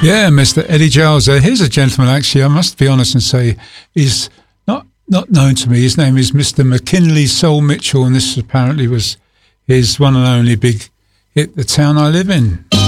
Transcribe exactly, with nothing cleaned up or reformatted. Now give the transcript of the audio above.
Yeah, Mister Eddie Giles. Uh, here's a gentleman, actually, I must be honest and say, is not not known to me. His name is Mister McKinley Sol Mitchell, and this apparently was his one and only big hit, The Town I Live In.